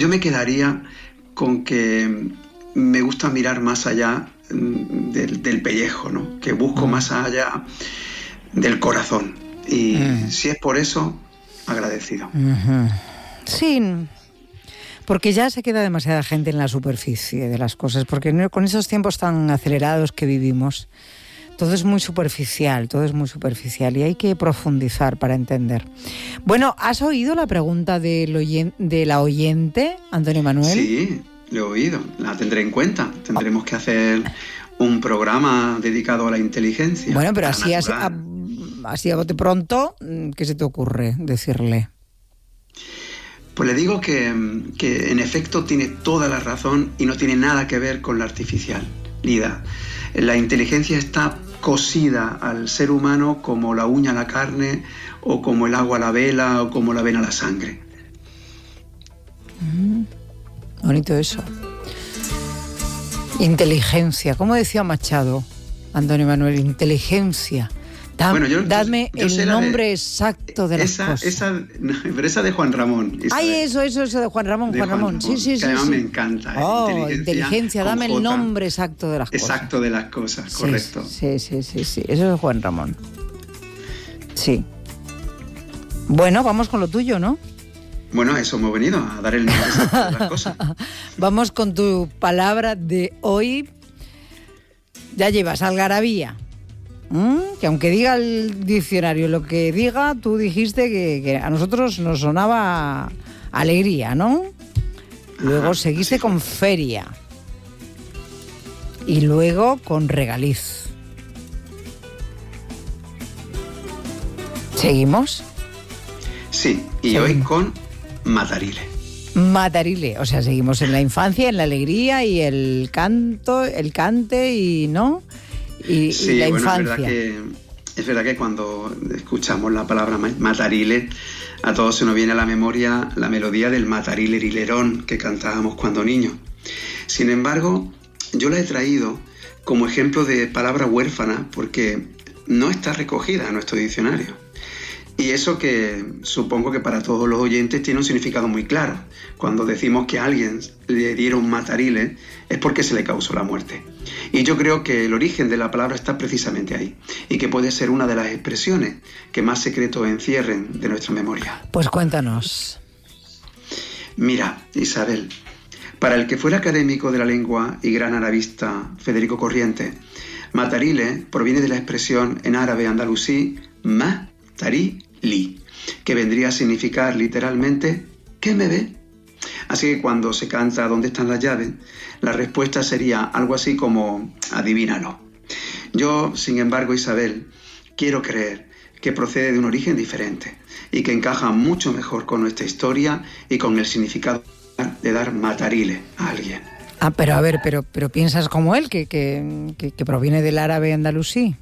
Yo me quedaría con que me gusta mirar más allá del pellejo, ¿no? Que busco más allá del corazón. Y si es por eso, agradecido. Sí, porque ya se queda demasiada gente en la superficie de las cosas, porque con esos tiempos tan acelerados que vivimos, todo es muy superficial y hay que profundizar para entender. Bueno, ¿has oído la pregunta de la oyente, Antonio Manuel? Sí, lo he oído, la tendré en cuenta. Tendremos que hacer un programa dedicado a la inteligencia. Bueno, pero así a bote pronto, ¿qué se te ocurre decirle? Pues le digo que en efecto tiene toda la razón y no tiene nada que ver con la artificialidad. La inteligencia está cosida al ser humano como la uña a la carne, o como el agua a la vela, o como la avena a la sangre. Bonito eso. Inteligencia, ¿cómo decía Machado, Antonio Manuel? Inteligencia. Dadme el nombre exacto de las cosas. Pero esa de Juan Ramón. Eso de Juan Ramón. Sí. Que además me encanta. Inteligencia, dame el nombre exacto de las cosas. Exacto de las cosas, correcto. Sí. Eso es Juan Ramón. Sí. Bueno, vamos con lo tuyo, ¿no? Bueno, a eso hemos venido, a dar el nombre exacto de las cosas. Vamos con tu palabra de hoy. Ya llevas algarabía. Que aunque diga el diccionario lo que diga, tú dijiste que a nosotros nos sonaba alegría, ¿no? Luego seguiste con feria. Y luego con regaliz. ¿Seguimos? Sí, y hoy con matarile. Matarile, o sea, seguimos en la infancia, en la alegría y el canto, el cante y, ¿no? Y la infancia. Es verdad que cuando escuchamos la palabra matarile, a todos se nos viene a la memoria la melodía del matarile rilerón que cantábamos cuando niños. Sin embargo, yo la he traído como ejemplo de palabra huérfana porque no está recogida en nuestro diccionario. Y eso que supongo que para todos los oyentes tiene un significado muy claro. Cuando decimos que a alguien le dieron matarile es porque se le causó la muerte. Y yo creo que el origen de la palabra está precisamente ahí y que puede ser una de las expresiones que más secretos encierren de nuestra memoria. Pues cuéntanos. Mira, Isabel, para el que fuera académico de la lengua y gran arabista Federico Corriente, matarile proviene de la expresión en árabe andalusí matarili, que vendría a significar literalmente ¿qué me ve? Así que cuando se canta ¿dónde están las llaves?, la respuesta sería algo así como adivínalo. Yo, sin embargo, Isabel, quiero creer que procede de un origen diferente y que encaja mucho mejor con nuestra historia y con el significado de dar matarile a alguien. Pero a ver, pero piensas como él, que proviene del árabe andalusí.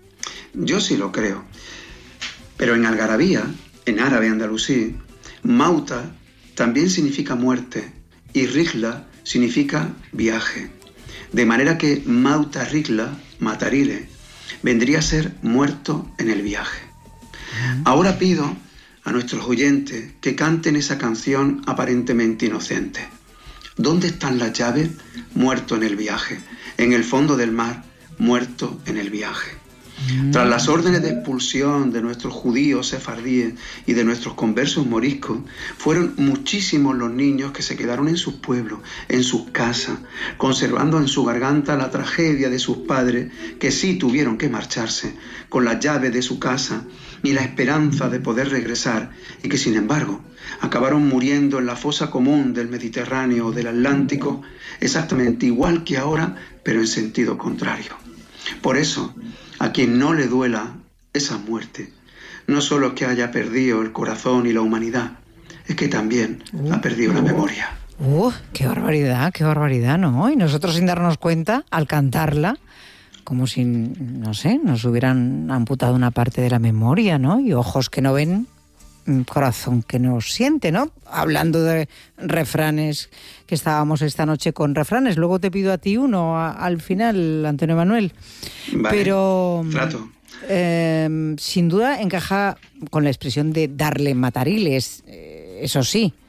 Yo sí lo creo. Pero en algarabía, en árabe andalusí, mauta también significa muerte y rigla significa viaje. De manera que mauta rigla, matarile, vendría a ser muerto en el viaje. Ahora pido a nuestros oyentes que canten esa canción aparentemente inocente. ¿Dónde están las llaves? Muerto en el viaje. En el fondo del mar, muerto en el viaje. Tras las órdenes de expulsión de nuestros judíos sefardíes y de nuestros conversos moriscos, fueron muchísimos los niños que se quedaron en sus pueblos, en sus casas, conservando en su garganta la tragedia de sus padres, que sí tuvieron que marcharse, con las llaves de su casa y la esperanza de poder regresar, y que sin embargo acabaron muriendo en la fosa común del Mediterráneo o del Atlántico, exactamente igual que ahora, pero en sentido contrario. Por eso, a quien no le duela esa muerte, no solo que haya perdido el corazón y la humanidad, es que también ha perdido la memoria. Qué barbaridad, ¿no? Y nosotros sin darnos cuenta, al cantarla, como si, no sé, nos hubieran amputado una parte de la memoria, ¿no? Y ojos que no ven, corazón que no siente, ¿no? Hablando de refranes, que estábamos esta noche con refranes, luego te pido a ti uno al final, Antonio Manuel. Vale, pero trato. Sin duda encaja con la expresión de darle matariles, eso sí,